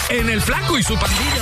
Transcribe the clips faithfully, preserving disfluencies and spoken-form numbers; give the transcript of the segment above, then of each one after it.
en el Flaco y su Pandilla.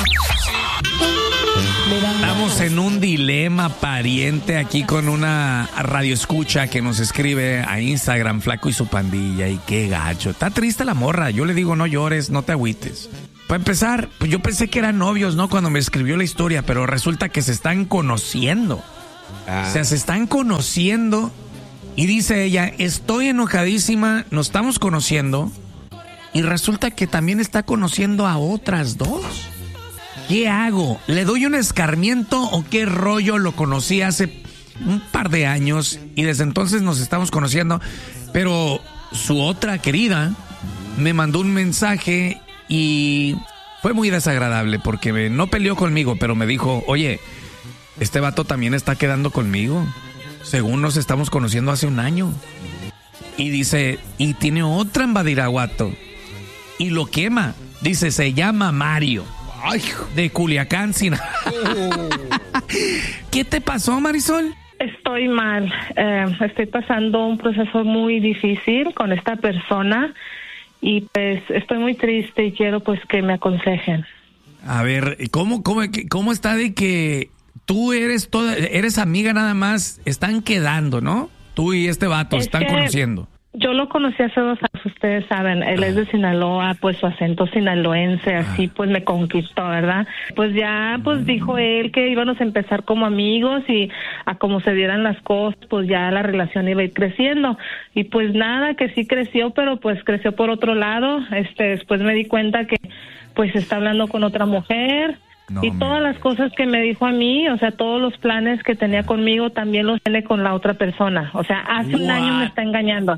Estamos en un dilema pariente aquí con una radioescucha que nos escribe a Instagram, Flaco y su Pandilla, y qué gacho. Está triste la morra. Yo le digo, no llores, no te agüites. Para empezar, pues yo pensé que eran novios, ¿no? Cuando me escribió la historia, pero resulta que se están conociendo. Ah. O sea, se están conociendo y dice ella, estoy enojadísima, nos estamos conociendo y resulta que también está conociendo a otras dos. ¿Qué hago? ¿Le doy un escarmiento o qué rollo? Lo conocí hace un par de años y desde entonces nos estamos conociendo, pero su otra querida me mandó un mensaje y fue muy desagradable porque me, no peleó conmigo, pero me dijo, oye, este vato también está quedando conmigo, según nos estamos conociendo hace un año. Y dice, y tiene otra en Badiraguato y lo quema, dice, se llama Mario. Ay, de Culiacán, Sinaloa. Oh. ¿Qué te pasó, Marisol? Estoy mal. Eh, estoy pasando un proceso muy difícil con esta persona y pues estoy muy triste y quiero pues que me aconsejen. A ver, ¿cómo, cómo, cómo está de que tú eres toda, eres amiga nada más, están quedando, ¿no? Tú y este vato es están conociendo. Yo lo conocí hace dos años, ustedes saben, él ah. es de Sinaloa, pues su acento sinaloense, así ah. pues me conquistó, ¿verdad? Pues ya, pues mm. dijo él que íbamos a empezar como amigos y a como se dieran las cosas, pues ya la relación iba a ir creciendo. Y pues nada, que sí creció, pero pues creció por otro lado. Este, después me di cuenta que pues está hablando con otra mujer. No, y todas las cosas que me dijo a mí, o sea, todos los planes que tenía conmigo también los tiene con la otra persona. O sea, hace What? un año me está engañando.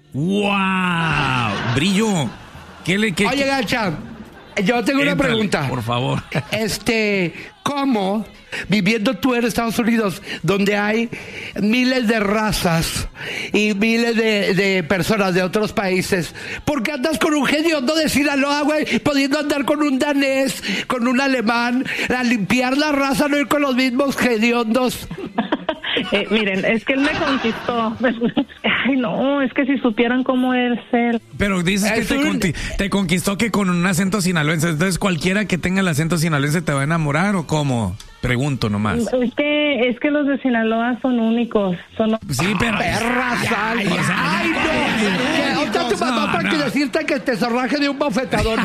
¡Wow! Brillo. ¿Qué le qué, Oye, qué? Gacha, yo tengo Éntrale, una pregunta. Por favor. Este, ¿cómo, viviendo tú en Estados Unidos, donde hay miles de razas y miles de, de personas de otros países, por qué andas con un hediondo de Sinaloa, güey, pudiendo andar con un danés, con un alemán, a limpiar la raza, no ir con los mismos hediondos? Eh, miren, es que él me conquistó. Ay, no, es que si supieran cómo es él. Pero dices que te, un... conti- te conquistó que con un acento sinaloense. Entonces, cualquiera que tenga el acento sinaloense te va a enamorar, ¿o cómo? Pregunto nomás. Es que, es que los de Sinaloa son únicos. Son... Sí, pero... ¡Perra sal! ¡Ay, ay, no! Otra tu mamá para que decirte que te zorraje de un bofetador.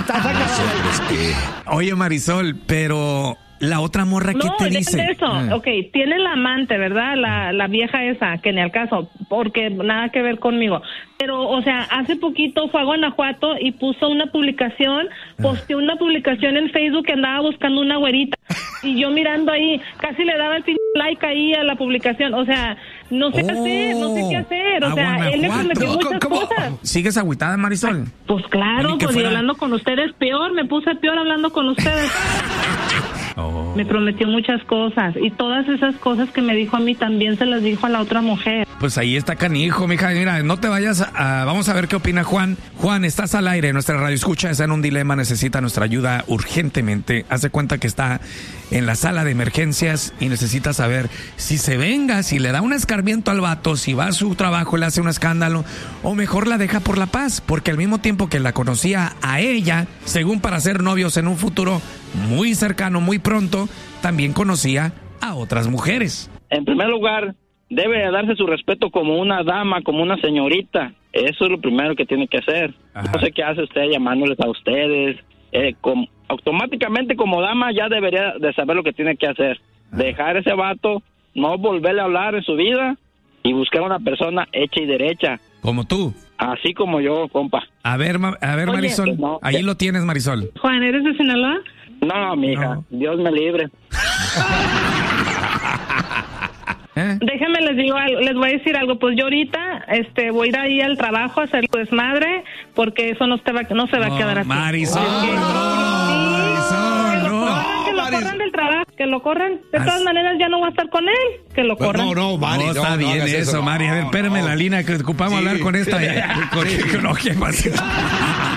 Oye, Marisol, pero... La otra morra, ¿qué no, te dice? Eso. Mm. Ok, tiene la amante, ¿verdad? La, la vieja esa, que ni al caso, porque nada que ver conmigo. Pero, o sea, hace poquito fue a Guanajuato y puso una publicación, posteó una publicación en Facebook que andaba buscando una güerita. Y yo mirando ahí, casi le daba el like ahí a la publicación. O sea, no sé oh, qué hacer, no sé qué hacer. O sea, Guanajuato. Él le prometió muchas ¿Cómo? cosas. ¿Sigues agüitada, Marisol? Pues claro, pues fuera... y hablando con ustedes peor, me puse peor hablando con ustedes. Oh. Me prometió muchas cosas y todas esas cosas que me dijo a mí también se las dijo a la otra mujer. Pues ahí está canijo, mija. Mira, no te vayas a... Vamos a ver qué opina Juan. Juan, estás al aire. Nuestra radio escucha, está en un dilema, necesita nuestra ayuda urgentemente. Hace cuenta que está en la sala de emergencias y necesita saber si se venga, si le da un escarmiento al vato, si va a su trabajo y le hace un escándalo, o mejor la deja por la paz, porque al mismo tiempo que la conocía a ella, según para ser novios en un futuro muy cercano, muy pronto, también conocía a otras mujeres. En primer lugar, debe darse su respeto como una dama, como una señorita. Eso es lo primero que tiene que hacer. Ajá. No sé qué hace usted llamándoles a ustedes. Eh, com, automáticamente como dama ya debería de saber lo que tiene que hacer. Ajá. Dejar ese vato, no volverle a hablar en su vida y buscar una persona hecha y derecha. Como tú. Así como yo, compa. A ver, a ver, Oye, Marisol, no, ahí que... lo tienes, Marisol. Juan, ¿eres de Sinaloa? No, mija, no. Dios me libre. ¿Eh? Déjenme les digo algo, les voy a decir algo, pues yo ahorita este voy a ir ahí al trabajo a hacer desmadre porque eso no se va, no se va no, a quedar así. Marisol, no, sí, Marisol, que lo no. corran, que lo corran del trabajo, que lo corran. De todas maneras ya no va a estar con él, que lo corran. No, no, Mari, no, está no, bien no eso, eso, Mari. A ver, espérame no. la línea que ocupamos sí, hablar con esta. Sí, con, sí. Con, con, con,